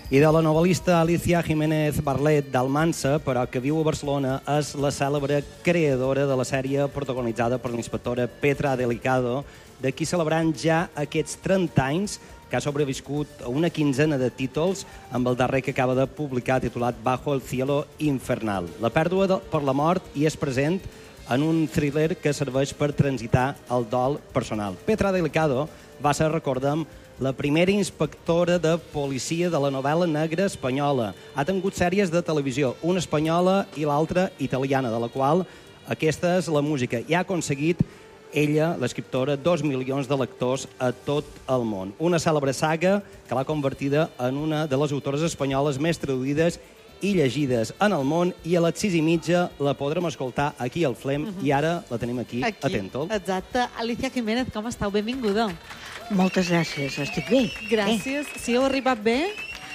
I de la novel·lista Alicia Jiménez Barlet d'Almansa, però que viu a Barcelona, és la cèlebre creadora de la sèrie protagonitzada per l'inspectora Petra Delicado, de qui celebrant ja aquests 30 anys, que ha sobreviscut a una quinzena de títols, amb el darrer que acaba de publicar titulat Bajo el cielo infernal. La pèrdua per la mort hi és present en un thriller que serveix per transitar el dol personal. Petra Delicado va ser, recordem, la primera inspectora de policia de la novel·la negra espanyola. Ha tingut sèries de televisió, una espanyola i l'altra italiana, de la qual aquesta és la música. I ha aconseguit ella, l'escriptora, 2 milions de lectors a tot el món. Una cèlebre saga que l'ha convertida en una de les autores espanyoles més traduïdes i llegides en el món, i a les 6:30 la podrem escoltar aquí al Flem, i ara la tenim aquí atento. Exacte. Alicia Jiménez, com esteu? Benvinguda. Moltes gràcies, estic bé. Gràcies. Si heu arribat bé?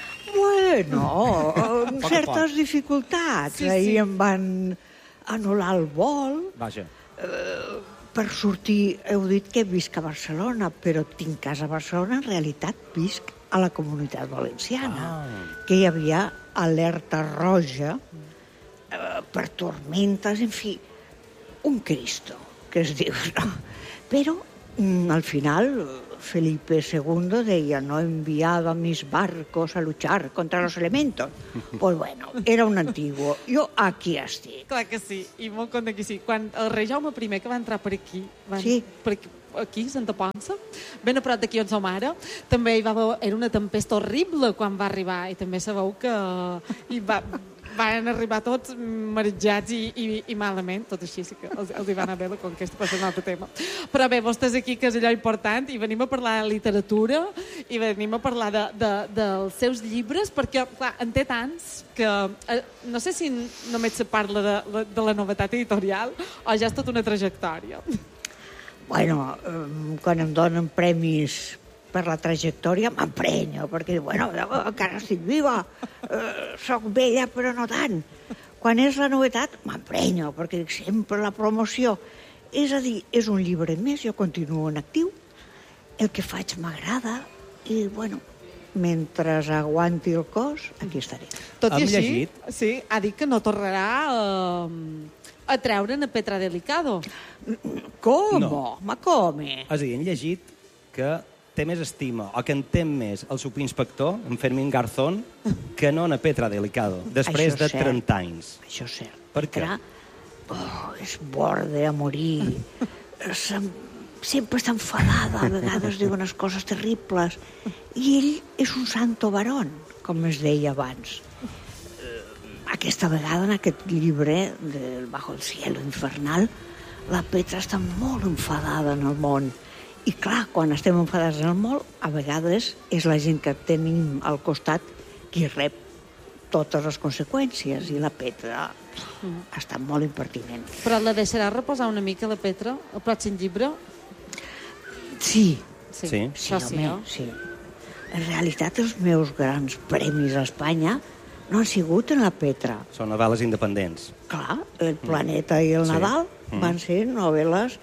Bueno, amb certes dificultats. Sí, sí. Ahir em van anul·lar el vol. Vaja. Per sortir, heu dit que visc a Barcelona, però tinc casa a Barcelona, en realitat visc a la Comunitat Valenciana, que hi havia alerta roja per tormentes, en fi, un Cristo, que es diu, no? Però al final Felipe II deia: no he enviado a mis barcos a luchar contra los elementos. Pues bueno, era un antiguo. Jo aquí estic. Clar que sí, i molt content que sí. Quan el rei Jaume I que va entrar per aquí, Sí. aquí, a Santa Ponça, ben a prop d'aquí on som ara, també hi va haver, era una tempesta horrible quan va arribar, i també sabeu que van arribar tots marejats i malament, tot així sí que els hi va anar bé la conquesta, per ser un altre tema. Però bé, vos estàs aquí, que és allò important, i venim a parlar de literatura, i venim a parlar dels seus llibres, perquè, clar, en té tants que no sé si només se parla de la novetat editorial o ja és tota una trajectòria. Bueno, quan em donen premis per la trajectòria, m'emprenyo, perquè, bueno, encara estic viva, soc vella, però no tant. Quan és la novetat, m'emprenyo, perquè dic sempre la promoció. És a dir, és un llibre més, jo continuo en actiu, el que faig m'agrada, i, bueno, mentre aguanti el cos, aquí estaré. Tot i Hem així, llegit. sí, ha dit que no tornarà a treure'n a Petra Delicado. Com? No. Ma come? És a dir, hem llegit que té més estima o que entén més el subinspector, en Fermín Garzón, que no en Petra Delicado, després Això de és cert. 30 anys. Això és cert. Per què? És borde a morir. Sempre està enfadada, a vegades diu unes coses terribles. I ell és un santo varón, com es deia abans. Aquesta vegada, en aquest llibre, del Bajo el cielo infernal, la Petra està molt enfadada en el món. I clar, quan estem enfadats en el món, a vegades és la gent que tenim al costat qui rep totes les conseqüències, i la Petra està molt impertinent. Però la deixarà reposar una mica, la Petra, el pròxim llibre? Sí. Sí, Això sí, home, no? sí. En realitat, els meus grans premis a Espanya no han sigut en la Petra. Són novel·les independents. Clar, El planeta i el Sí. Nadal van ser novel·les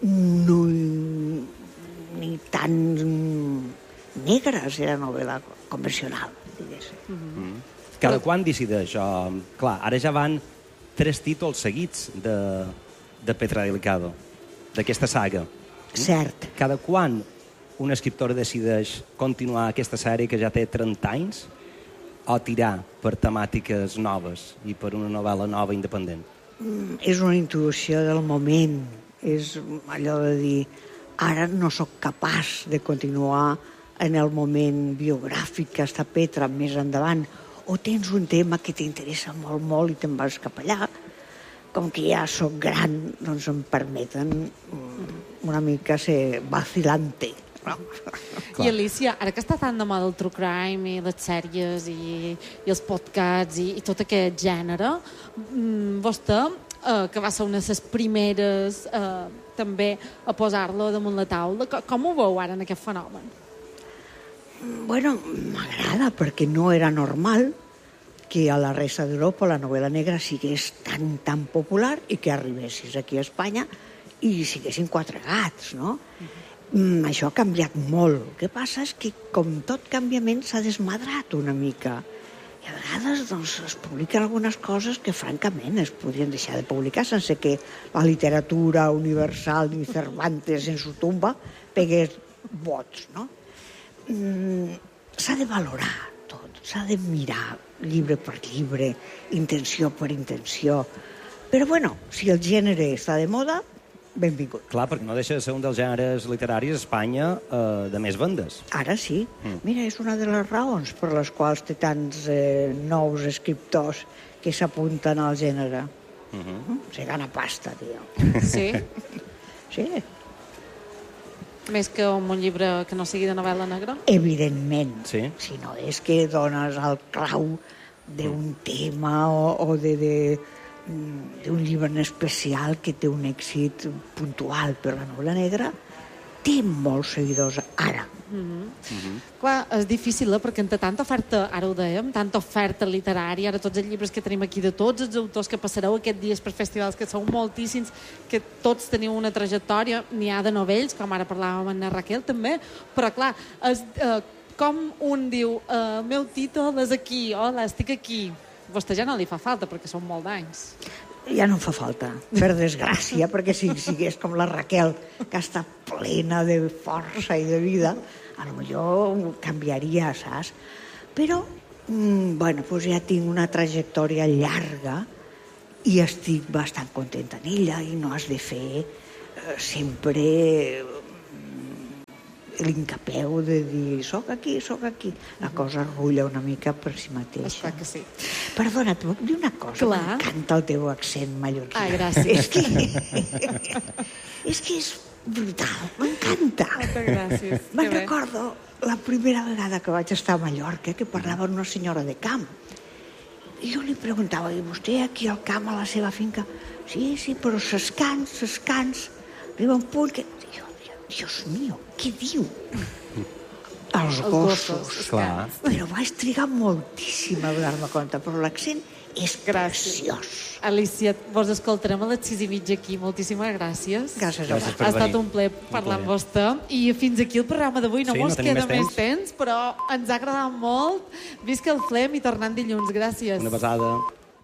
ni tan negres, era novel·la convencional, diguéssim. Cada quan decideix? Clar, ara ja van 3 títols seguits de Petra Delicado, d'aquesta saga. Cert. Cada quan un escriptor decideix continuar aquesta sèrie que ja té 30 anys o tirar per temàtiques noves i per una novel·la nova independent? És una intuïció del moment. És allò de dir, ara no sóc capaç de continuar en el moment biogràfic que està Petra més endavant, o tens un tema que t'interessa molt, molt i te'n vas cap allà. Com que ja sóc gran, doncs em permeten una mica ser vacilante. No? I Alicia, ara que està tan de moda el true crime i les sèries i els podcasts i tot aquest gènere, vostè, que va ser una de les primeres també a posar-lo damunt la taula, com ho veu ara en aquest fenomen? Bueno, m'agrada, perquè no era normal que a la resta d'Europa la novel·la negra sigués tan popular i que arribessis aquí a Espanya i siguessin 4 gats, no? Això ha canviat molt. El que passa és que, com tot canviament, s'ha desmadrat una mica. I a vegades es publiquen algunes coses que, francament, es podrien deixar de publicar sense que la literatura universal ni Cervantes en su tumba pegués vots, no? S'ha de valorar tot, s'ha de mirar llibre per llibre, intenció per intenció. Però, bueno, si el gènere està de moda, benvingut. Clar, perquè no deixa de ser un dels gèneres literaris a Espanya de més vendes. Ara sí. Mira, és una de les raons per les quals té tants nous escriptors que s'apunten al gènere. Se gana pasta, tio. Sí? Sí. Més que un llibre que no sigui de novel·la negra? Evidentment. Sí. Si no és que dones el clau d'un tema o d'un llibre en especial que té un èxit puntual, però la novel·la negra té molts seguidors ara. Clar, és difícil, perquè entre tanta oferta, ara ho dèiem, tanta oferta literària, ara tots els llibres que tenim aquí de tots els autors que passareu aquests dies per festivals, que sou moltíssims, que tots teniu una trajectòria, n'hi ha de novells, com ara parlàvem amb la Raquel també, però clar, com un diu, el meu títol és aquí, hola, estic aquí. Vostè ja no li fa falta, perquè són molt d'anys. Ja no em fa falta, per desgràcia, perquè si sigués com la Raquel, que està plena de força i de vida, a lo millor canviaria, saps? Però, bueno, doncs ja tinc una trajectòria llarga i estic bastant contenta en ella i no has de fer sempre l'incapeu de dir soc aquí. La cosa rulla una mica per si mateixa. Està que sí. Perdona, et puc dir una cosa? Clar. M'encanta el teu accent mallorquí. Ah, gràcies. És que és brutal, m'encanta. Moltes gràcies. Me'n recordo la primera vegada que vaig estar a Mallorca, que parlava una senyora de camp. I jo li preguntava, i vostè aquí al camp, a la seva finca? Sí, però s'escans. Arriba un punt que... Dios mío, què diu? Els gossos. Clar. Però vaig trigar moltíssim a donar-me compte, però l'accent és preciós. Alicia, vos escoltarem a les 6:30 aquí. Moltíssimes gràcies. Gràcies a Gràcies vosaltres. per Ha estat venir. un plaer parlar amb vostè. I fins aquí el programa d'avui. No Sí, mos no tenim queda més més temps, però ens ha agradat molt. Visca el Flem i tornant dilluns. Gràcies. Una besada.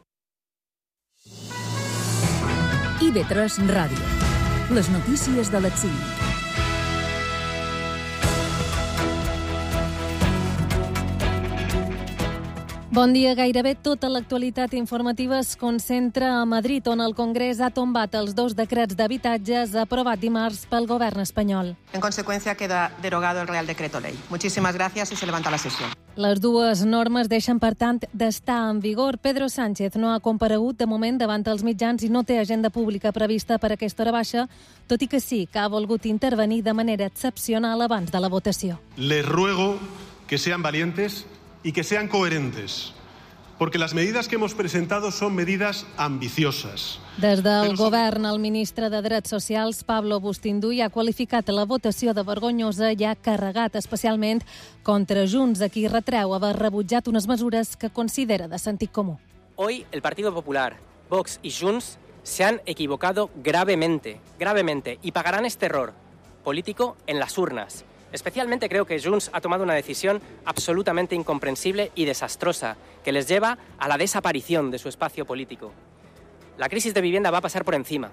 IB3 Ràdio. Les notícies de l'exili. Bon dia. Gairebé tota l'actualitat informativa es concentra a Madrid, on el Congrés ha tombat els 2 decrets d'habitatges aprovat dimarts pel govern espanyol. En consecuencia, queda derogado el Real Decreto Ley. Muchísimas gracias y se levanta la sesión. Les dues normes deixen, per tant, d'estar en vigor. Pedro Sánchez no ha comparegut de moment davant els mitjans i no té agenda pública prevista per aquesta hora baixa, tot i que sí que ha volgut intervenir de manera excepcional abans de la votació. Les ruego que sean valientes y que sean coherentes, porque las medidas que hemos presentado son medidas ambiciosas. Des del govern, el ministre de Drets Socials, Pablo Bustinduy, ha qualificat la votació de vergonyosa i ha carregat especialment contra Junts, a qui retreu haver rebutjat unes mesures que considera de sentit comú. Hoy el Partido Popular, Vox y Junts se han equivocado gravemente, y pagarán este error político en las urnas. Especialmente creo que Junts ha tomado una decisión absolutamente incomprensible y desastrosa, que les lleva a la desaparición de su espacio político. La crisis de vivienda va a pasar por encima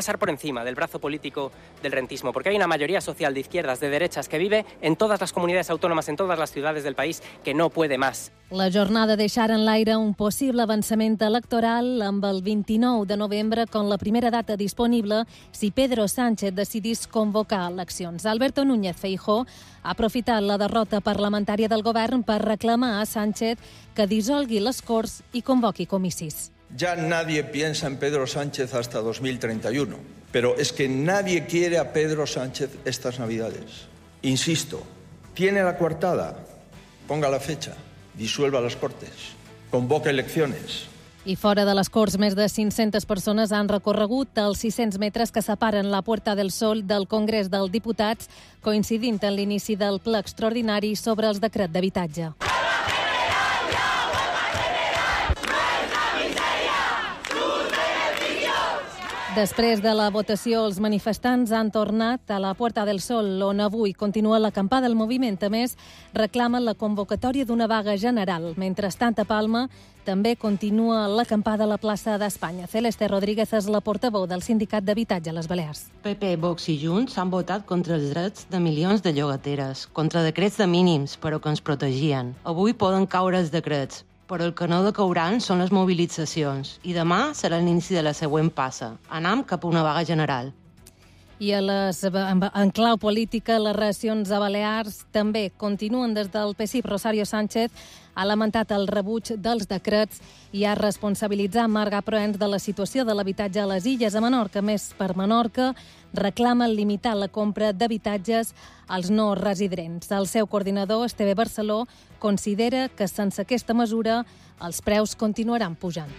del brazo político del rentismo, porque hay una mayoría social de izquierdas, de derechas, que vive en todas las comunidades autónomas, en todas las ciudades del país, que no puede más. La jornada deixarà en l'aire un possible avançament electoral amb el 29 de novembre com la primera data disponible si Pedro Sánchez decidís convocar eleccions. Alberto Núñez Feijóo ha aprofitat la derrota parlamentària del govern per reclamar a Sánchez que dissolgui les Corts i convoqui comicis. Ya nadie piensa en Pedro Sánchez hasta 2031, pero es que nadie quiere a Pedro Sánchez estas Navidades. Insisto, tiene la coartada, ponga la fecha, disuelva las Cortes, convoque elecciones. I fora de les Corts, més de 500 persones han recorregut els 600 metres que separen la Puerta del Sol del Congrés dels Diputats, coincidint en l'inici del ple extraordinari sobre els decrets d'habitatge. Després de la votació, els manifestants han tornat a la Puerta del Sol, on avui continua l'acampada del moviment. A més, reclamen la convocatòria d'una vaga general. Mentrestant, a Palma també continua l'acampada a la plaça d'Espanya. Celeste Rodríguez és la portaveu del Sindicat d'Habitatge a les Balears. PP, Vox i Junts han votat contra els drets de milions de llogateres, contra decrets de mínims, però que ens protegien. Avui poden caure els decrets, però el que no decauran són les mobilitzacions. I demà serà l'inici de la següent passa. Anam cap a una vaga general. I en clau política, les reaccions a Balears també continuen. Des del PSIP, Rosario Sánchez ha lamentat el rebuig dels decrets i ha responsabilitzat Marga Proens de la situació de l'habitatge a les illes. A Menorca, més per Menorca, reclama limitar la compra d'habitatges als no residents. El seu coordinador, Esteve Barceló, considera que sense aquesta mesura els preus continuaran pujant.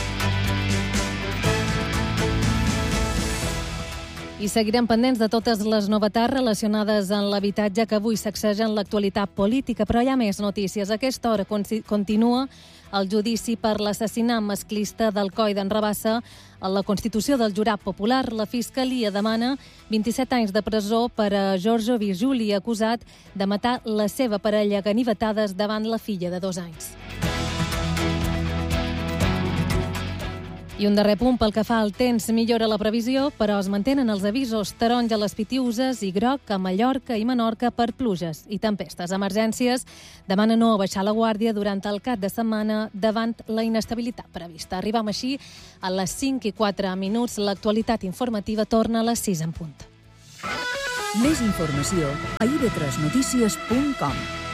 I seguirem pendents de totes les novetats relacionades amb l'habitatge que avui sacsegen l'actualitat política, però hi ha més notícies. A aquesta hora continua el judici per l'assassinat masclista d'Alcoi d'en Rabassa. A la Constitució del Jurat Popular, la Fiscalia demana 27 anys de presó per a Giorgio Virguli, acusat de matar la seva parella a ganivetades davant la filla de 2 anys. I un darrer punt pel que fa al temps. Millora la previsió, però es mantenen els avisos taronja a les Pitiüses i groc a Mallorca i Menorca per pluges i tempestes. Emergències demana no abaixar la guàrdia durant el cap de setmana davant la inestabilitat prevista. Arribam així a les 5:04. L'actualitat informativa torna a les 6 en punt. Més informació a ib3notícies.com.